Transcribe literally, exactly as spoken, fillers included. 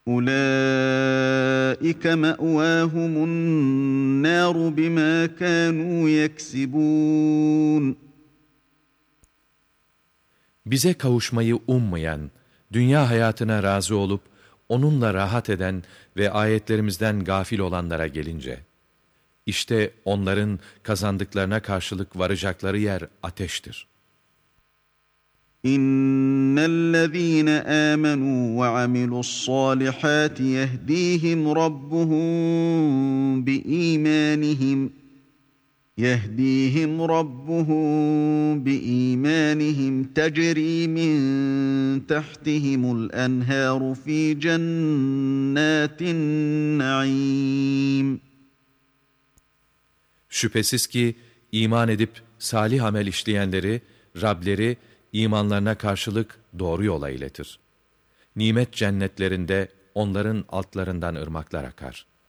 أُولَٰئِكَ مَأْوَاهُمُ النَّارُ بِمَا كَانُوا يَكْسِبُونَ. Bize kavuşmayı ummayan, dünya hayatına razı olup, onunla rahat eden ve ayetlerimizden gafil olanlara gelince, İşte onların kazandıklarına karşılık varacakları yer ateştir. İnnellezîne âmenû ve amilussâlihâti yehdîhim rabbuhum biîmânihim yehdîhim rabbuhum biîmânihim tecrî min tahtihimul enhâru fî cennâtin naîm. Şüphesiz ki iman edip salih amel işleyenleri, Rableri imanlarına karşılık doğru yola iletir. Nimet cennetlerinde onların altlarından ırmaklar akar.